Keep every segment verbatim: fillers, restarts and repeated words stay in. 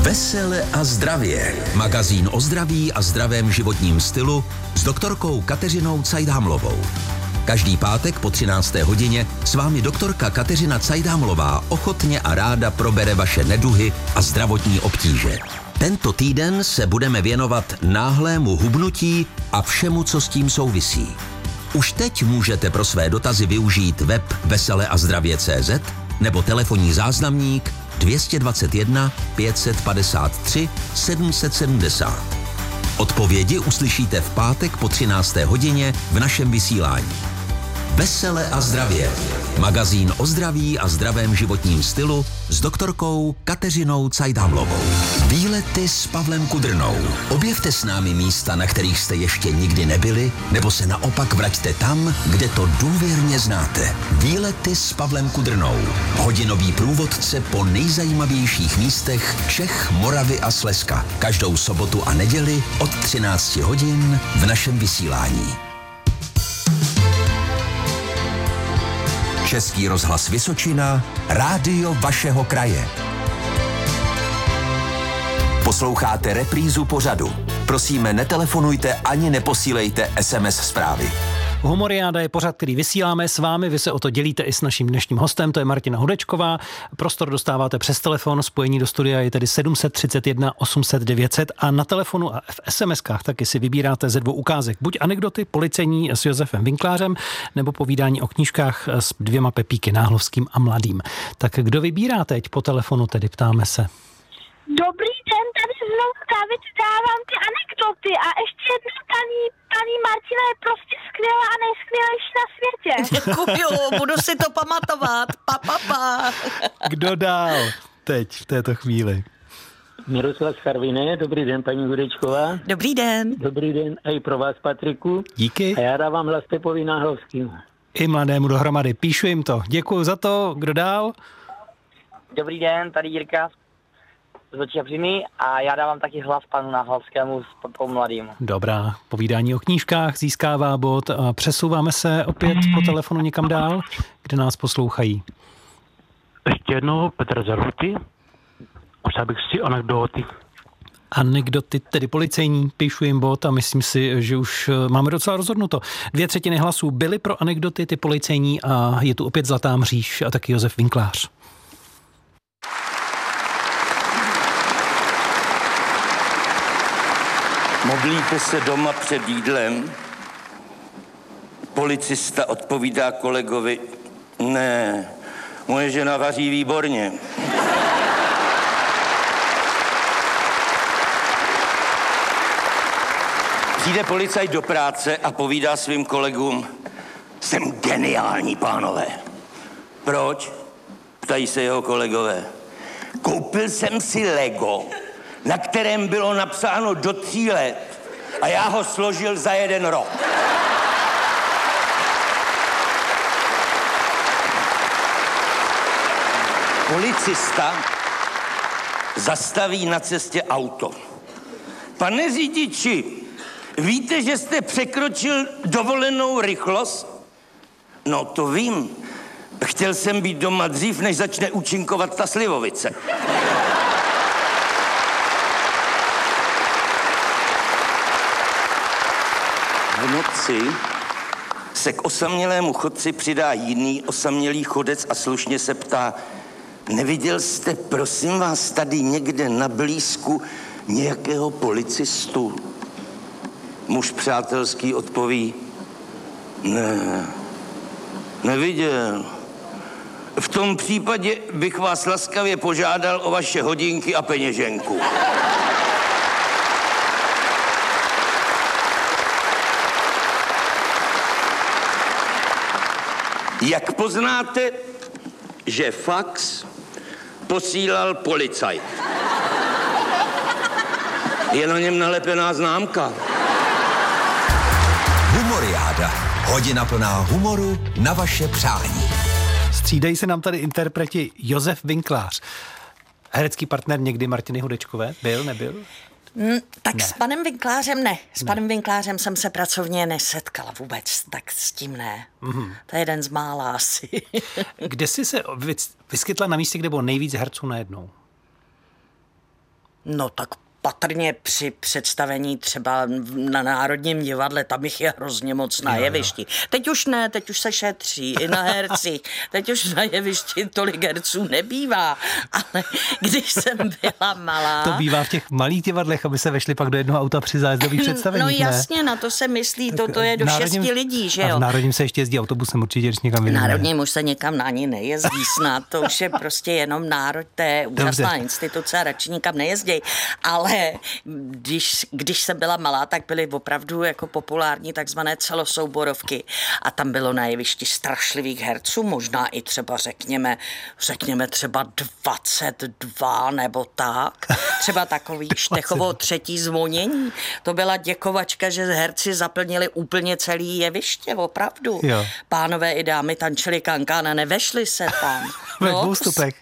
Vesele a zdravě. Magazín o zdraví a zdravém životním stylu s doktorkou Kateřinou Cajdámlovou. Každý pátek po třinácté hodině s vámi doktorka Kateřina Cajdámlová ochotně a ráda probere vaše neduhy a zdravotní obtíže. Tento týden se budeme věnovat náhlému hubnutí a všemu, co s tím souvisí. Už teď můžete pro své dotazy využít web vesele a zdravě tečka cé zet nebo telefonní záznamník dvě dva jedna pět padesát tři sedm set sedmdesát. Odpovědi uslyšíte v pátek po třinácté hodině v našem vysílání. Vesele a zdravě. Magazín o zdraví a zdravém životním stylu s doktorkou Kateřinou Cajdámlovou. Výlety s Pavlem Kudrnou. Objevte s námi místa, na kterých jste ještě nikdy nebyli, nebo se naopak vraťte tam, kde to důvěrně znáte. Výlety s Pavlem Kudrnou. Hodinový průvodce po nejzajímavějších místech Čech, Moravy a Slezska. Každou sobotu a neděli od třinácti hodin v našem vysílání. Český rozhlas Vysočina, rádio vašeho kraje. Posloucháte reprízu pořadu. Prosíme, netelefonujte ani neposílejte es em es zprávy. Humoriáda je pořad, který vysíláme s vámi, vy se o to dělíte i s naším dnešním hostem, to je Martina Hudečková. Prostor dostáváte přes telefon, spojení do studia je tedy sedm set třicet jedna osm set devět set a na telefonu a v es em eskách taky si vybíráte ze dvou ukázek. Buď anekdoty policejní s Josefem Winklářem, nebo povídání o knížkách s dvěma Pepíky, Náhlovským a Mladým. Tak kdo vybírá teď po telefonu, tedy ptáme se. Dobrý den, tady znovu David, dávám ty anekdoty a ještě jednou paní, paní Martina je prostě skvělá a nejskvělejší na světě. Děkuju, budu si to pamatovat. Pa, pa, pa. Kdo dál teď v této chvíli? Miroslav Charviné, dobrý den, paní Hudečková. Dobrý den. Dobrý den a i pro vás, Patriku. Díky. A já dávám hlas Pepovi Náhlovským. I Mladému dohromady, píšu jim to. Děkuju za to, kdo dál? Dobrý den, tady Jirka z Vlčí Přímý a já dávám taky hlas panu Náhlovskému s Pepou Mladým. Dobrá, povídání o knížkách získává bod a přesouváme se opět po telefonu někam dál, kde nás poslouchají. Ještě jednou Petr Zaruty, už bych si anekdoty. Anekdoty, tedy policejní, píšu jim bod a myslím si, že už máme docela rozhodnuto. Dvě třetiny hlasů byly pro anekdoty, ty policejní a je tu opět Zlatá mříž a taky Josef Winklář. Modlíte se doma před jídlem? Policista odpovídá kolegovi, ne, moje žena vaří výborně. Přijde policajt do práce a povídá svým kolegům, jsem geniální, pánové. Proč? Ptají se jeho kolegové. Koupil jsem si Lego, na kterém bylo napsáno do tří let a já ho složil za jeden rok. Policista zastaví na cestě auto. Pane řidiči, víte, že jste překročil dovolenou rychlost? No, to vím. Chtěl jsem být doma dřív, než začne účinkovat ta slivovice. V noci se k osamělému chodci přidá jiný osamělý chodec a slušně se ptá, neviděl jste, prosím vás, tady někde na blízku nějakého policistu? Muž přátelský odpoví, ne, neviděl. V tom případě bych vás laskavě požádal o vaše hodinky a peněženku. Jak poznáte, že fax posílal policajt? Je na něm nalepená známka. Humoriáda. Hodina plná humoru na vaše přání. Střídají se nám tady interpreti Josef Winklář. Herecký partner někdy Martiny Hudečkové? Byl, nebyl? Mm, tak Ne. s panem Winklářem ne. S ne. panem Winklářem jsem se pracovně nesetkala vůbec, tak s tím ne. Mm-hmm. To je jeden z mála asi. Kde jsi se vyskytla na místě, kde bylo nejvíc herců najednou? No tak patrně při představení třeba na Národním divadle, tam jich je hrozně moc na jevišti. Teď už ne, teď už se šetří i na hercích. Teď už na jevišti tolik herců nebývá, ale když jsem byla malá... To bývá v těch malých divadlech, aby se vešli pak do jednoho auta při zájezdových představeních, No ne? jasně, na to se myslí, to, to je do národním, šesti lidí, že jo? A v Národním se ještě jezdí autobusem určitě, když někam vyjedeme. V Národním už se někam na ní nejezdí snad, to už je prostě jenom národ, to je úžasná Dobře. instituce a radši nikam nejezdí, ale když, když jsem byla malá, tak byly opravdu jako populární takzvané celosouborovky a tam bylo na jevišti strašlivých herců, možná i třeba řekněme, řekněme třeba dvacet dva nebo tak. Třeba takový Štechovo třetí zvonění. To byla děkovačka, že herci zaplnili úplně celý jeviště, opravdu. Jo. Pánové i dámy tančili kankán, nevešli se tam. Ve dvou stupech.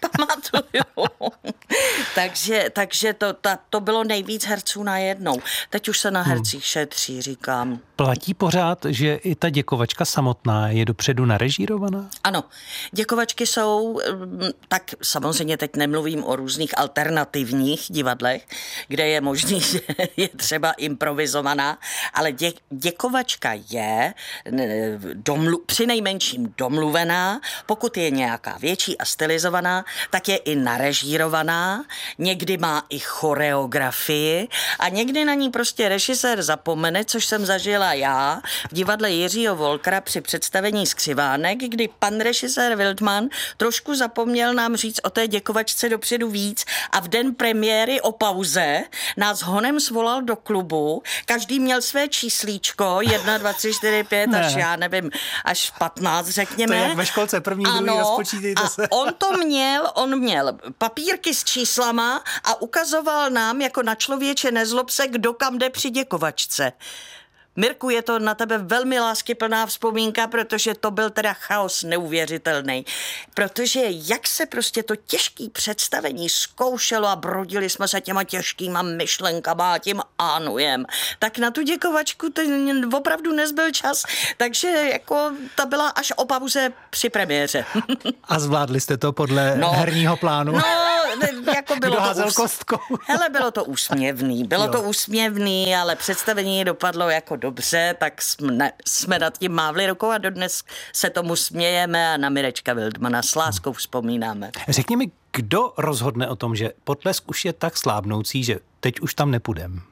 takže takže to, ta, to bylo nejvíc herců najednou. Teď už se na hercích hmm. šetří, říkám. Platí pořád, že i ta děkovačka samotná je dopředu narežírovaná? Ano, děkovačky jsou, tak samozřejmě teď nemluvím o různých alternativních divadlech, kde je možný, že je třeba improvizovaná, ale dě, děkovačka je domlu, přinejmenším domluvená, pokud je nějaká větší a stylizovaná, tak je i narežírovaná, někdy má i choreografii a někdy na ní prostě režisér zapomene, což jsem zažila já v divadle Jiřího Volkra při představení Skřivánek, kdy pan režisér Wildman trošku zapomněl nám říct o té děkovačce dopředu víc a v den premiéry o pauze nás honem svolal do klubu, každý měl své číslíčko, jedna, dva, tři, čtyři, pět, ne. až já nevím, až patnáct řekněme. To je jak ve školce, první, ano, druhý, rozpočítejte se. A on to měl, on měl papírky s číslama a ukazoval nám jako na člověče nezlob se, kdo kam jde při děkovačce. Mirku, je to na tebe velmi láskyplná vzpomínka, protože to byl teda chaos neuvěřitelný. Protože jak se prostě to těžké představení zkoušelo a brodili jsme se těma těžkýma myšlenkama a tím ánujem, tak na tu děkovačku ten opravdu nezbyl čas. Takže jako ta byla až o pauze při premiéře. A zvládli jste to podle no, herního plánu? No, jako bylo Kdo to házel ús... kostkou? Hele, bylo to úsměvný. Bylo jo. to úsměvný, ale představení dopadlo jako dobře, tak jsme, jsme nad tím mávli rukou a dodnes se tomu smějeme a na Mirečka Wildmana s láskou vzpomínáme. Řekni mi, kdo rozhodne o tom, že Potlesk už je tak slábnoucí, že teď už tam nepůjdem?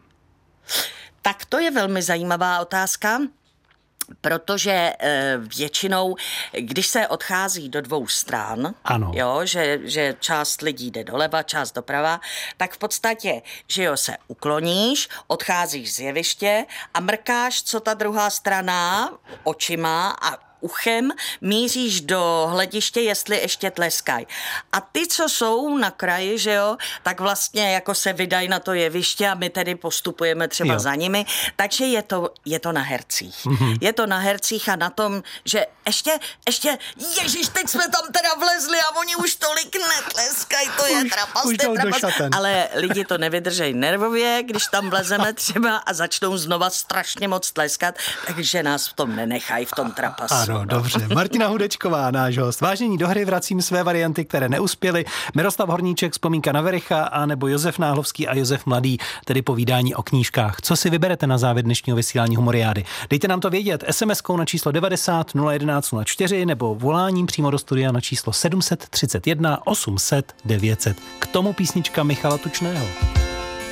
Tak to je velmi zajímavá otázka. Protože e, většinou, když se odchází do dvou stran, ano. Jo, že, že část lidí jde doleva, část doprava, tak v podstatě, že jo, se ukloníš, odcházíš z jeviště a mrkáš, co ta druhá strana očima a uchem míříš do hlediště, jestli ještě tleskají. A ty, co jsou na kraji, že jo, tak vlastně jako se vydají na to jeviště a my tedy postupujeme třeba jo. za nimi. Takže je to, je to na hercích. Mm-hmm. Je to na hercích a na tom, že ještě, ještě, ježiš, teď jsme tam teda vlezli a oni už tolik netleskají, to je trapas, to je trapas. Ale lidi to nevydržejí nervově, když tam vlezeme třeba a začnou znova strašně moc tleskat, takže nás v tom nenechají, v tom trapasu. No, dobře. Martina Hudečková, náš host. Vážení, do hry vracím své varianty, které neuspěly. Miroslav Horníček, Vzpomínka na Vericha, a nebo Josef Náhlovský a Josef Mladý, tedy povídání o knížkách. Co si vyberete na závěr dnešního vysílání Humoriády? Dejte nám to vědět es em eskou na číslo devadesát nula jedenáct nula čtyři nebo voláním přímo do studia na číslo sedm set třicet jedna osm set devět set. K tomu písnička Michala Tučného.